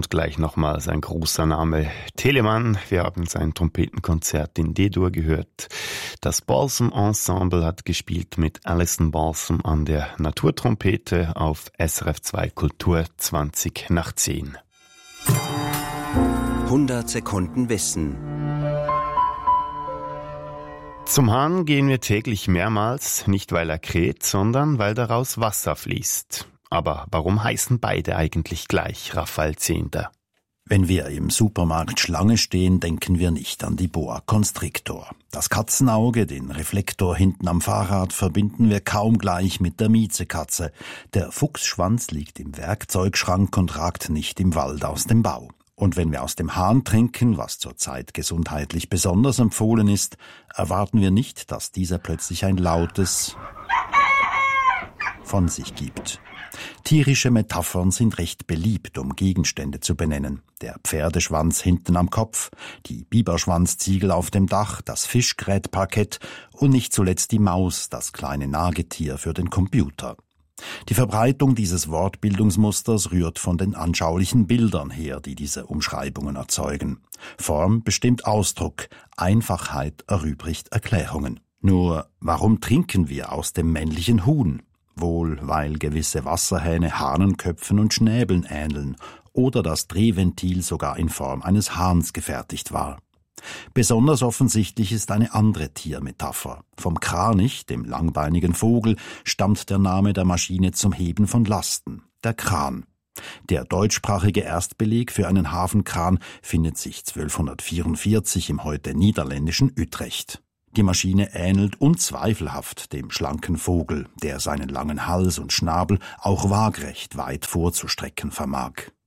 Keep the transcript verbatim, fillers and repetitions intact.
Und gleich nochmals ein großer Name, Telemann. Wir haben sein Trompetenkonzert in D-Dur gehört. Das Balsam Ensemble hat gespielt mit Alison Balsam an der Naturtrompete auf S R F zwei Kultur zwanzig nach zehn. hundert Sekunden Wissen. Zum Hahn gehen wir täglich mehrmals, nicht weil er kräht, sondern weil daraus Wasser fließt. Aber warum heißen beide eigentlich gleich, Raphael Zehnder? Wenn wir im Supermarkt Schlange stehen, denken wir nicht an die Boa Constrictor. Das Katzenauge, den Reflektor hinten am Fahrrad, verbinden wir kaum gleich mit der Miezekatze. Der Fuchsschwanz liegt im Werkzeugschrank und ragt nicht im Wald aus dem Bau. Und wenn wir aus dem Hahn trinken, was zurzeit gesundheitlich besonders empfohlen ist, erwarten wir nicht, dass dieser plötzlich ein lautes von sich gibt. Tierische Metaphern sind recht beliebt, um Gegenstände zu benennen. Der Pferdeschwanz hinten am Kopf, die Biberschwanzziegel auf dem Dach, das Fischgrätparkett und nicht zuletzt die Maus, das kleine Nagetier für den Computer. Die Verbreitung dieses Wortbildungsmusters rührt von den anschaulichen Bildern her, die diese Umschreibungen erzeugen. Form bestimmt Ausdruck, Einfachheit erübrigt Erklärungen. Nur, warum trinken wir aus dem männlichen Huhn? Wohl, weil gewisse Wasserhähne Hahnenköpfen und Schnäbeln ähneln oder das Drehventil sogar in Form eines Hahns gefertigt war. Besonders offensichtlich ist eine andere Tiermetapher. Vom Kranich, dem langbeinigen Vogel, stammt der Name der Maschine zum Heben von Lasten, der Kran. Der deutschsprachige Erstbeleg für einen Hafenkran findet sich zwölfhundertvierundvierzig im heute niederländischen Utrecht. Die Maschine ähnelt unzweifelhaft dem schlanken Vogel, der seinen langen Hals und Schnabel auch waagrecht weit vorzustrecken vermag.